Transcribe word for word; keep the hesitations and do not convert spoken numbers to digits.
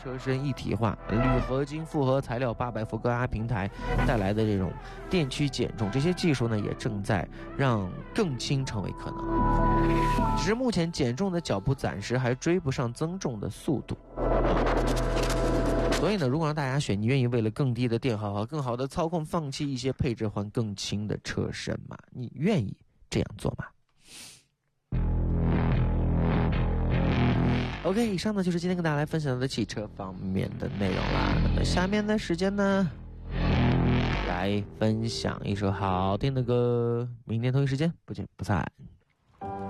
车身一体化，铝合金复合材料八百伏高压平台带来的这种电驱减重，这些技术呢也正在让更轻成为可能。只是目前减重的脚步暂时还追不上增重的速度。所以呢，如果让大家选，你愿意为了更低的电耗和更好的操控，放弃一些配置换更轻的车身吗？你愿意这样做吗？OK， 以上呢就是今天跟大家来分享的汽车方面的内容啦。那么下面的时间呢，来分享一首好听的歌。明天同一时间不见不散。